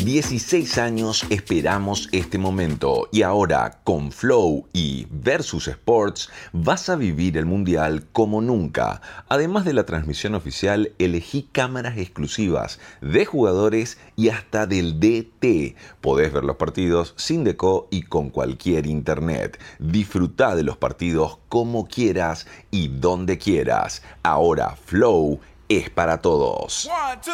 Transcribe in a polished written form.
16 años esperamos este momento y ahora con Flow y Versus Sports vas a vivir el Mundial como nunca. Además de la transmisión oficial, elegí cámaras exclusivas de jugadores y hasta del DT. Podés ver los partidos sin deco y con cualquier internet. Disfrutá de los partidos como quieras y donde quieras. Ahora Flow es para todos. 1, 2.